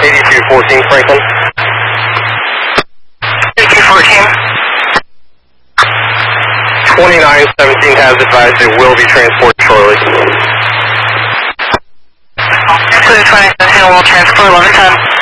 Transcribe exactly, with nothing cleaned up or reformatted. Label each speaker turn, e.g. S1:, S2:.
S1: eighty-two fourteen Franklin.
S2: eighty-two fourteen.
S1: twenty-nine seventeen has advised it will be transported shortly.
S2: Clear twenty seventeen will transport eleven ten.